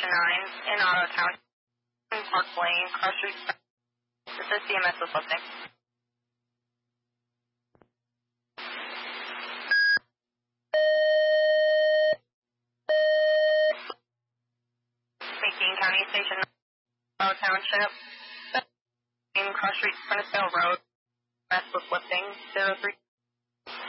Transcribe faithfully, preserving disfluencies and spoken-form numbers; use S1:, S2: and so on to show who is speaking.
S1: Station nine in Otto Township, Park Lane, Cross Street. This is C M S with lifting. Speaking, County Station nine, Otto Township, Cross Street, Sprintsville Road, C M S with lifting, zero three.